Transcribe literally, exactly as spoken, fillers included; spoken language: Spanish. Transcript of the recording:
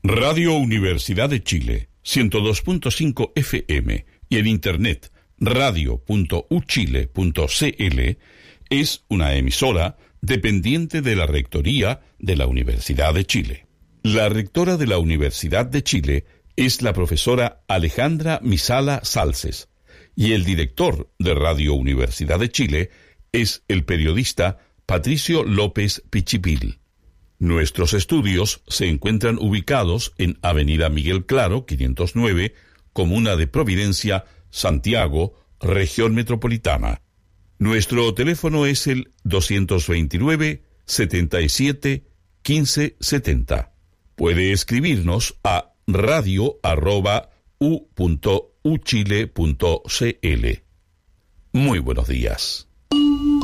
Radio Universidad de Chile, ciento dos punto cinco F M y en internet radio punto u chile punto c l es una emisora dependiente de la Rectoría de la Universidad de Chile. La rectora de la Universidad de Chile es la profesora Alejandra Misala Salces y el director de Radio Universidad de Chile es el periodista Patricio López Pichipil. Nuestros estudios se encuentran ubicados en Avenida Miguel Claro, quinientos nueve, Comuna de Providencia, Santiago, Región Metropolitana. Nuestro teléfono es el doscientos veintinueve, setenta y siete, quince setenta. Puede escribirnos a radio arroba u punto u chile punto c l. Muy buenos días.